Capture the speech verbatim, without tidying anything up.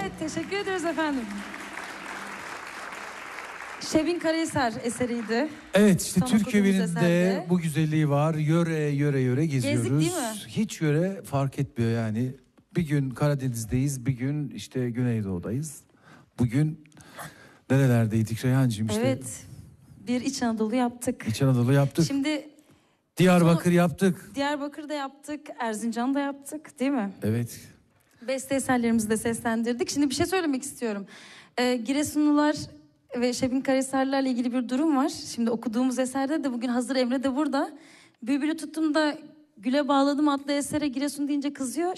Evet, teşekkür ediyoruz efendim. Şebin Karahisar eseriydi. Evet, işte Son Türk okuduğumuz evinin de eserde. bu güzelliği var. Yöre yöre yöre geziyoruz. Gezdik değil mi? Hiç yöre fark etmiyor yani. Bir gün Karadeniz'deyiz, bir gün işte Güneydoğu'dayız. Bugün nerelerdeydik Reyhancığım işte. Evet, bir İç Anadolu yaptık. İç Anadolu yaptık. Şimdi Diyarbakır son- yaptık. Diyarbakır'da yaptık, Erzincan'da yaptık değil mi? Evet. Beste eserlerimizi de seslendirdik. Şimdi bir şey söylemek istiyorum. Ee, Giresunlular ve Şebin Karahisar'larla ilgili bir durum var. Şimdi okuduğumuz eserde de bugün hazır Emre de burada. Bülbülü tuttum da güle bağladım adlı esere Giresun deyince kızıyor.